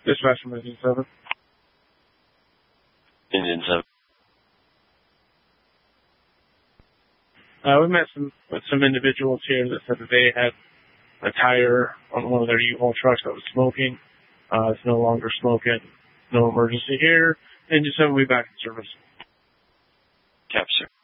Dispatch from Indian 7. Indian 7. We met with some individuals here that said that they had a tire on one of their U-Haul trucks that was smoking. It's no longer smoking. No emergency here. Engine 7 will be back in service. Cap, sir.